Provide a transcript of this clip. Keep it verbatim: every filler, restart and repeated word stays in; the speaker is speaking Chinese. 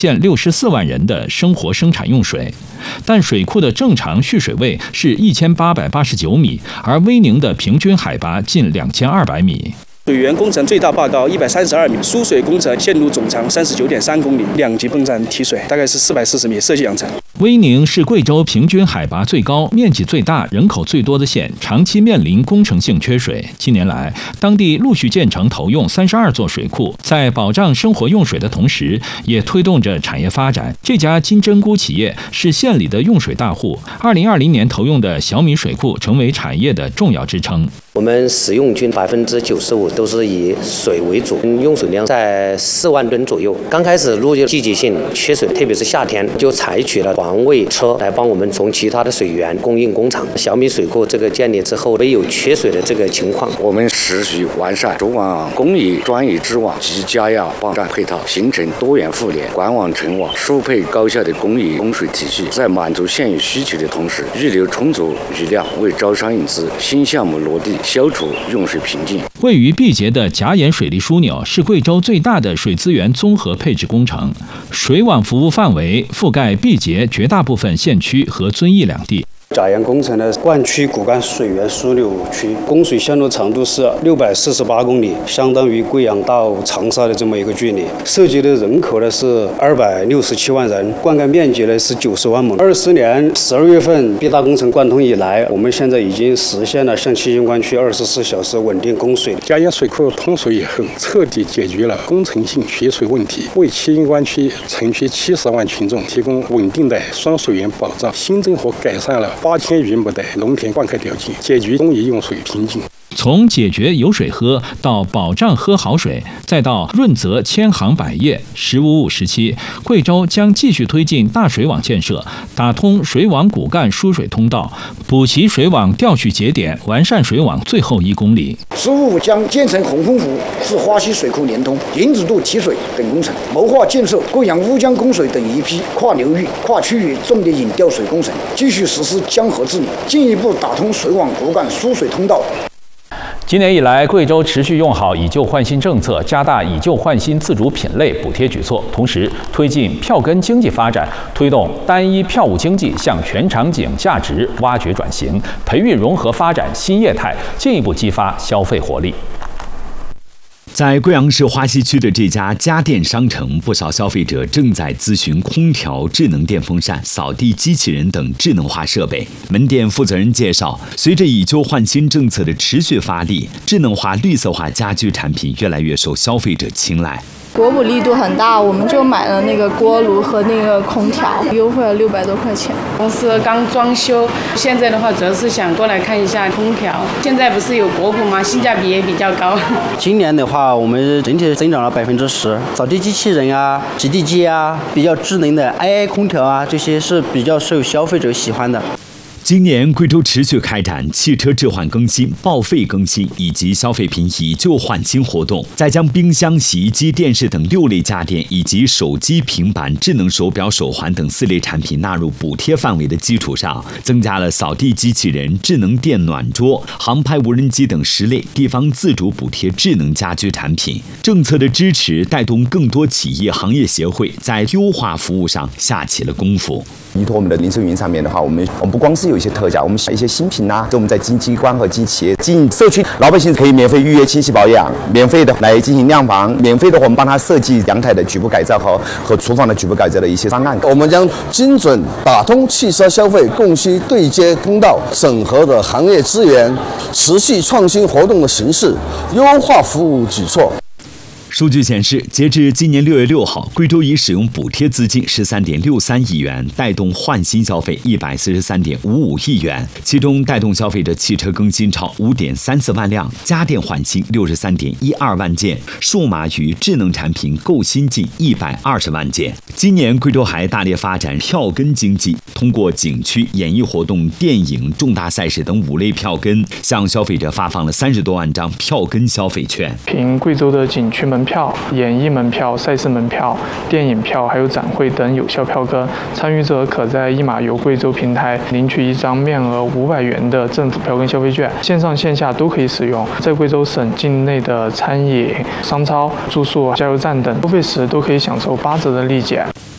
现六十四万人的生活生产用水，但水库的正常蓄水位是一千八百八十九米，而威宁的平均海拔近两千二百米。 水源工程最大坝高一百三十二米，输水工程线路总长三十九点三公里，两级泵站提水大概是四百四十米，设计养成。 威宁是贵州平均海拔最高、面积最大、人口最多的县，长期面临工程性缺水。近年来，当地陆续建成投用三十二座水库，在保障生活用水的同时，也推动着产业发展。这家金针菇企业是县里的用水大户，二零二零年投用的小米水库成为产业的重要支撑。 我们使用均百分之九十五都是以水为主，用水量在四万吨左右。刚开始入季节性缺水，特别是夏天，就采取了环卫车来帮我们从其他的水源供应工厂。小米水库这个建立之后，没有缺水的这个情况。 我们持续完善主网、工业专业织网及加压网站配套，形成多元互联、管网成网、输配高效的工业供水体系。在满足县域需求的同时，预留充足余量为招商引资、新项目落地。 消除用水瓶颈。 位于毕节的甲眼水利枢纽是贵州最大的水资源综合配置工程，水网服务范围覆盖毕节绝大部分县区和遵义两地。 甲眼工程的灌区骨干水源枢纽区供水线路长度是六百四十八公里，相当于贵阳到长沙的这么一个距离。涉及的人口呢是二百六十七万人，灌溉面积呢是九十万亩。二十年十二月份毕大工程贯通以来，我们现在已经实现了向七星关区二十四小时稳定供水。 甲眼水库通水以后，彻底解决了工程性缺水问题，为七星关区城区七十万群众提供稳定的双水源保障，新增和改善了 八千余亩的农田灌溉条件，解决工业用水瓶颈。 从解决有水喝到保障喝好水，再到润泽千行百业，十五五时期，贵州将继续推进大水网建设，打通水网骨干输水通道，补齐水网调蓄节点，完善水网最后一公里。 十五五将建成洪峰湖至花溪水库连通、银子渡提水等工程，谋划建设贵阳乌江供水等一批跨流域、跨区域重点引调水工程，继续实施江河治理，进一步打通水网骨干输水通道。 今年以来，贵州持续用好以旧换新政策，加大以旧换新自主品类补贴举措，同时推进票根经济发展，推动单一票务经济向全场景价值挖掘转型，培育融合发展新业态，进一步激发消费活力。 在贵阳市花溪区的这家家电商城，不少消费者正在咨询空调、智能电风扇、扫地机器人等智能化设备。门店负责人介绍，随着以旧换新政策的持续发力，智能化、绿色化家居产品越来越受消费者青睐。 国补力度很大，我们就买了那个锅炉和那个空调，优惠了六百多块钱。 公司刚装修，现在的话主要是想过来看一下空调。现在不是有国补吗？性价比也比较高。 今年的话，我们整体增长了百分之十。扫地机器人啊、洗地机啊，比较智能的 A I 空调啊，这些是比较受消费者喜欢的。 今年，贵州持续开展汽车置换更新、报废更新以及消费品以旧换新活动，在将冰箱、洗衣机、电视等六类家电以及手机、平板、智能手表、手环等四类产品纳入补贴范围的基础上，增加了扫地机器人、智能电暖桌、航拍无人机等十类地方自主补贴智能家居产品。政策的支持带动更多企业行业协会在优化服务上下起了功夫。 依托我们的零售云上面的话，我们我们不光是有一些特价，我们一些新品呐、啊，就我们在经机关和经企业、经社区老百姓可以免费预约清洗保养，免费的来进行量房，免费的我们帮他设计阳台的局部改造和和厨房的局部改造的一些方案。 我们将精准打通汽车消费供需对接通道，整合的行业资源，持续创新活动的形式，优化服务举措。 数据显示，截至今年六月六号，贵州已使用补贴资金十三点六三亿元，带动换新消费一百四十三点五五亿元，其中带动消费者汽车更新超五点三四万辆，家电换新六十三点一二万件，数码与智能产品购新近一百二十万件。今年，贵州还大力发展票根经济，通过景区、演艺活动、电影、重大赛事等五类票根，向消费者发放了三十多万张票根消费券。 凭贵州的景区门票、演艺门票、赛事门票、电影票还有展会等有效票根，参与者可在一码游贵州平台领取一张面额五百元的政府票根消费券，线上线下都可以使用。在贵州省境内的餐饮、商超、住宿、加油站等消费时都可以享受八折的立减。